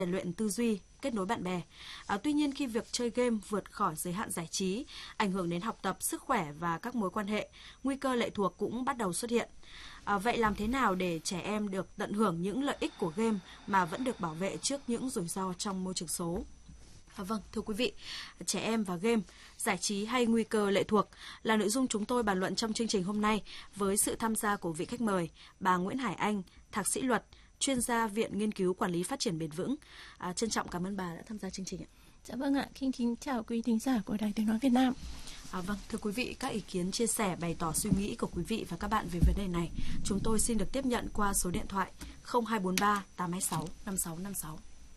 rèn luyện tư duy, kết nối bạn bè. Tuy nhiên khi việc chơi game vượt khỏi giới hạn giải trí, ảnh hưởng đến học tập, sức khỏe và các mối quan hệ, nguy cơ lệ thuộc cũng bắt đầu xuất hiện. Vậy làm thế nào để trẻ em được tận hưởng những lợi ích của game mà vẫn được bảo vệ trước những rủi ro trong môi trường số? Vâng, thưa quý vị, trẻ em và game, giải trí hay nguy cơ lệ thuộc là nội dung chúng tôi bàn luận trong chương trình hôm nay với sự tham gia của vị khách mời, bà Nguyễn Hải Anh, thạc sĩ luật, chuyên gia Viện Nghiên cứu Quản lý Phát triển Bền vững. Trân trọng cảm ơn bà đã tham gia chương trình ạ. Dạ vâng ạ, kính chào quý thính giả của Đài Tiếng nói Việt Nam. Vâng, thưa quý vị, các ý kiến, chia sẻ, bày tỏ suy nghĩ của quý vị và các bạn về vấn đề này, chúng tôi xin được tiếp nhận qua số điện thoại 0243 826 5656.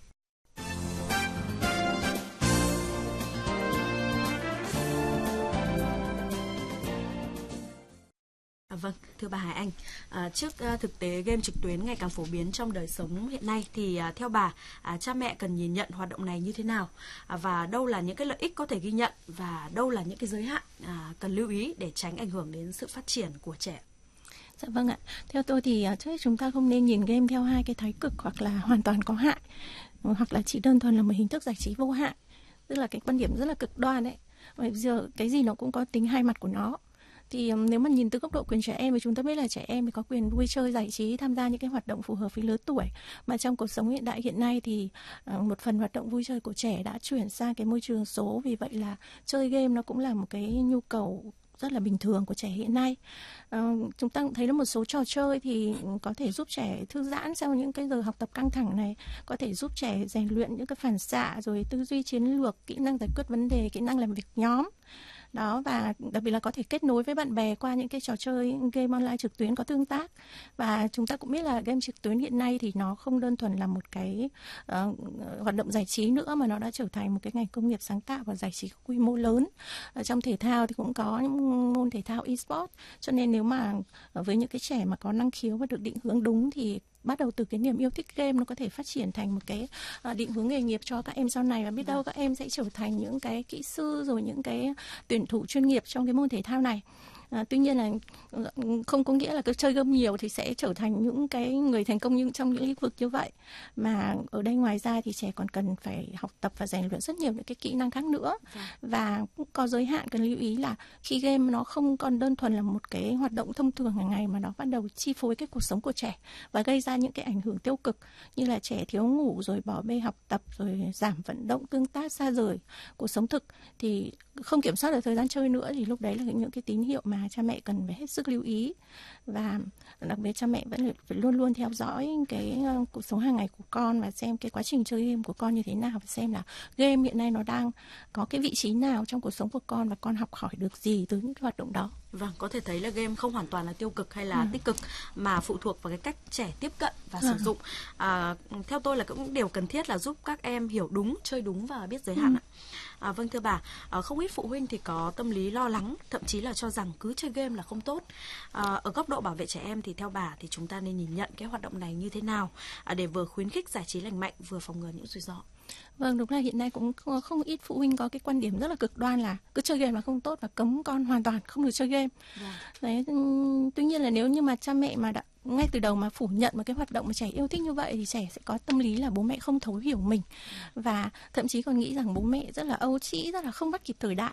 Vâng, thưa bà Hải Anh, trước thực tế game trực tuyến ngày càng phổ biến trong đời sống hiện nay thì theo bà, cha mẹ cần nhìn nhận hoạt động này như thế nào? Và đâu là những cái lợi ích có thể ghi nhận và đâu là những cái giới hạn cần lưu ý để tránh ảnh hưởng đến sự phát triển của trẻ? Dạ vâng ạ, theo tôi thì trước hết chúng ta không nên nhìn game theo hai cái thái cực hoặc là hoàn toàn có hại, hoặc là chỉ đơn thuần là một hình thức giải trí vô hại. Tức là cái quan điểm rất là cực đoan đấy. Bây giờ cái gì nó cũng có tính hai mặt của nó. Thì nếu mà nhìn từ góc độ quyền trẻ em thì chúng ta biết là trẻ em thì có quyền vui chơi giải trí, tham gia những cái hoạt động phù hợp với lứa tuổi. Mà trong cuộc sống hiện đại hiện nay thì một phần hoạt động vui chơi của trẻ đã chuyển sang cái môi trường số. Vì vậy là chơi game nó cũng là một cái nhu cầu rất là bình thường của trẻ hiện nay. Chúng ta cũng thấy là một số trò chơi thì có thể giúp trẻ thư giãn sau những cái giờ học tập căng thẳng này, có thể giúp trẻ rèn luyện những cái phản xạ, rồi tư duy chiến lược, kỹ năng giải quyết vấn đề, kỹ năng làm việc nhóm. Đó, và đặc biệt là có thể kết nối với bạn bè qua những cái trò chơi game online trực tuyến có tương tác. Và chúng ta cũng biết là game trực tuyến hiện nay thì nó không đơn thuần là một cái hoạt động giải trí nữa, mà nó đã trở thành một cái ngành công nghiệp sáng tạo và giải trí quy mô lớn. Trong thể thao thì cũng có những môn thể thao e-sport, cho nên nếu mà với những cái trẻ mà có năng khiếu và được định hướng đúng thì bắt đầu từ cái niềm yêu thích game nó có thể phát triển thành một cái định hướng nghề nghiệp cho các em sau này, và biết đâu các em sẽ trở thành những cái kỹ sư rồi những cái tuyển thủ chuyên nghiệp trong cái môn thể thao này. Tuy nhiên là không có nghĩa là cứ chơi game nhiều thì sẽ trở thành những cái người thành công trong những lĩnh vực như vậy, mà ở đây ngoài ra thì trẻ còn cần phải học tập và rèn luyện rất nhiều những cái kỹ năng khác nữa. Và cũng có giới hạn cần lưu ý là khi game nó không còn đơn thuần là một cái hoạt động thông thường hàng ngày, mà nó bắt đầu chi phối cái cuộc sống của trẻ và gây ra những cái ảnh hưởng tiêu cực như là trẻ thiếu ngủ, rồi bỏ bê học tập, rồi giảm vận động tương tác, xa rời cuộc sống thực, thì không kiểm soát được thời gian chơi nữa, thì lúc đấy là những cái tín hiệu mà cha mẹ cần phải hết sức lưu ý. Và đặc biệt cha mẹ vẫn phải luôn luôn theo dõi cái cuộc sống hàng ngày của con và xem cái quá trình chơi game của con như thế nào, và xem là game hiện nay nó đang có cái vị trí nào trong cuộc sống của con và con học hỏi được gì từ những cái hoạt động đó. Vâng, có thể thấy là game không hoàn toàn là tiêu cực hay là tích cực, mà phụ thuộc vào cái cách trẻ tiếp cận và sử dụng. Theo tôi là cũng điều cần thiết là giúp các em hiểu đúng, chơi đúng và biết giới hạn ạ. Vâng, thưa bà, không ít phụ huynh thì có tâm lý lo lắng, thậm chí là cho rằng cứ chơi game là không tốt. Ở góc độ bảo vệ trẻ em thì theo bà thì chúng ta nên nhìn nhận cái hoạt động này như thế nào để vừa khuyến khích giải trí lành mạnh, vừa phòng ngừa những rủi ro? Vâng, đúng là hiện nay cũng không ít phụ huynh có cái quan điểm rất là cực đoan là cứ chơi game là không tốt và cấm con hoàn toàn không được chơi game. Đấy, tuy nhiên là nếu như mà cha mẹ mà đã ngay từ đầu mà phủ nhận một cái hoạt động mà trẻ yêu thích như vậy thì trẻ sẽ có tâm lý là bố mẹ không thấu hiểu mình, và thậm chí còn nghĩ rằng bố mẹ rất là âu trĩ, rất là không bắt kịp thời đại,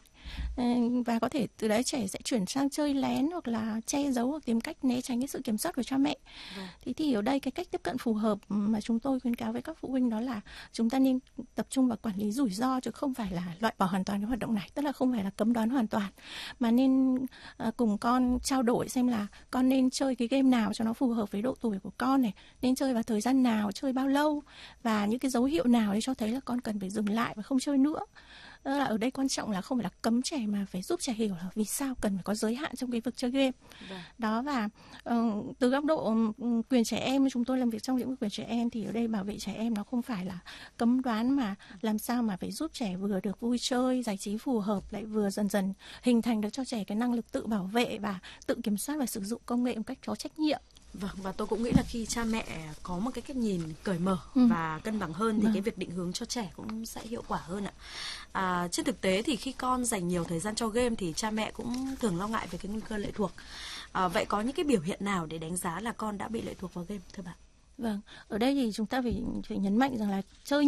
và có thể từ đấy trẻ sẽ chuyển sang chơi lén hoặc là che giấu hoặc tìm cách né tránh cái sự kiểm soát của cha mẹ. Thế thì ở đây cái cách tiếp cận phù hợp mà chúng tôi khuyến cáo với các phụ huynh đó là chúng ta nên tập trung vào quản lý rủi ro, chứ không phải là loại bỏ hoàn toàn cái hoạt động này, tức là không phải là cấm đoán hoàn toàn, mà nên cùng con trao đổi xem là con nên chơi cái game nào cho nó phù hợp với độ tuổi của con này, nên chơi vào thời gian nào, chơi bao lâu, và những cái dấu hiệu nào để cho thấy là con cần phải dừng lại và không chơi nữa. Là ở đây quan trọng là không phải là cấm trẻ mà phải giúp trẻ hiểu là vì sao cần phải có giới hạn trong cái việc chơi game. Đó, và từ góc độ quyền trẻ em, chúng tôi làm việc trong lĩnh vực quyền trẻ em thì ở đây bảo vệ trẻ em nó không phải là cấm đoán, mà làm sao mà phải giúp trẻ vừa được vui chơi giải trí phù hợp, lại vừa dần dần hình thành được cho trẻ cái năng lực tự bảo vệ và tự kiểm soát và sử dụng công nghệ một cách có trách nhiệm. Vâng, và tôi cũng nghĩ là khi cha mẹ có một cái cách nhìn cởi mở và cân bằng hơn thì cái việc định hướng cho trẻ cũng sẽ hiệu quả hơn ạ. Trên thực tế thì khi con dành nhiều thời gian cho game thì cha mẹ cũng thường lo ngại về cái nguy cơ lệ thuộc. Vậy có những cái biểu hiện nào để đánh giá là con đã bị lệ thuộc vào game, thưa bạn? Vâng, ở đây thì chúng ta phải nhấn mạnh rằng là chơi